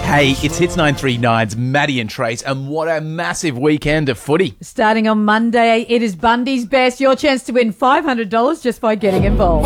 Hey, it's Hits 939's Maddie and Trace, and what a massive weekend of footy. Starting on Monday, it is Bundy's Best. Your chance to win $500 just by getting involved.